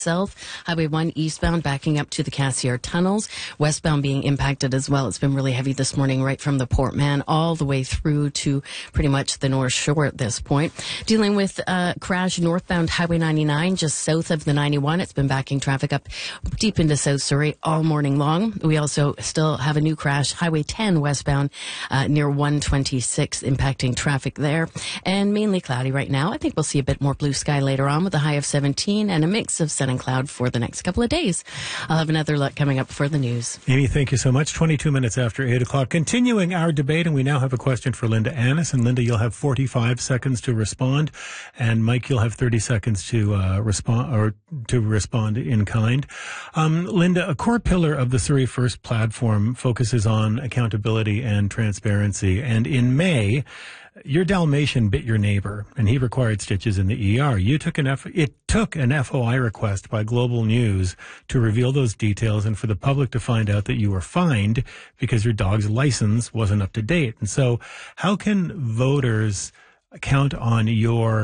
South, Highway 1 eastbound backing up to the Cassiar tunnels, westbound being impacted as well. It's been really heavy this morning right from the Port Mann all the way through to pretty much the North Shore at this point. Dealing with crash northbound Highway 99 just south of the 91. It's been backing traffic up deep into South Surrey all morning long. We also still have a new crash, Highway 10 westbound near 126, impacting traffic there. And mainly cloudy right now. I think we'll see a bit more blue sky later on with a high of 17 and a mix of sun and cloud for the next couple of days. I'll have another look coming up for the news. Amy, thank you so much. 22 minutes after 8 o'clock. Continuing our debate, and we now have a question for Linda Annis. And Linda, you'll have 45 seconds to respond. And Mike, you'll have 30 seconds to respond in kind. Linda, a core pillar of the Surrey First platform focuses on accountability and transparency. And in May, your Dalmatian bit your neighbor, and he required stitches in the ER. It took an FOI request by Global News to reveal those details and for the public to find out that you were fined because your dog's license wasn't up to date. And so how can voters count on you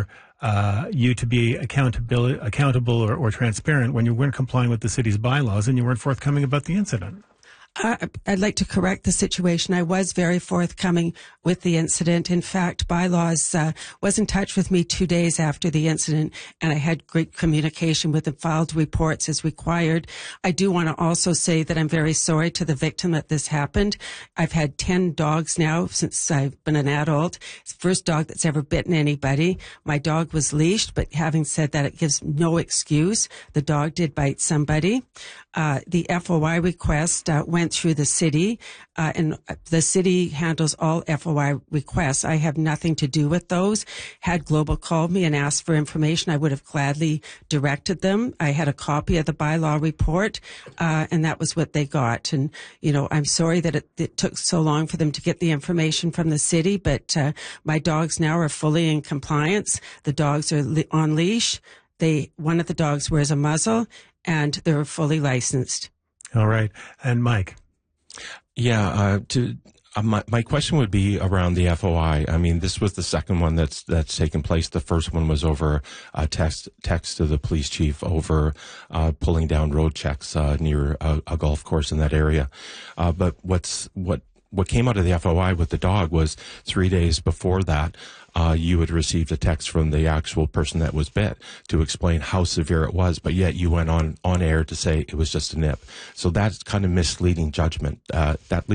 to be accountable or transparent when you weren't complying with the city's bylaws and you weren't forthcoming about the incident? I'd like to correct the situation. I was very forthcoming with the incident. In fact, Bylaws was in touch with me 2 days after the incident, and I had great communication with them, filed reports as required. I do want to also say that I'm very sorry to the victim that this happened. I've had 10 dogs now since I've been an adult. It's the first dog that's ever bitten anybody. My dog was leashed, but having said that, it gives no excuse. The dog did bite somebody. The FOI request went through the city, and the city handles all FOI requests. I have nothing to do with those. Had Global called me and asked for information, I would have gladly directed them. I had a copy of the bylaw report, and that was what they got. And, I'm sorry that it took so long for them to get the information from the city, but my dogs now are fully in compliance. The dogs are on leash. One of the dogs wears a muzzle, and they're fully licensed. All right. And Mike? Yeah, my question would be around the FOI. I mean, this was the second one that's taken place. The first one was over a text to the police chief over pulling down road checks near a golf course in that area. But what came out of the FOI with the dog was 3 days before that, you had received a text from the actual person that was bit to explain how severe it was, but yet you went on air to say it was just a nip. So that's kind of misleading judgment. That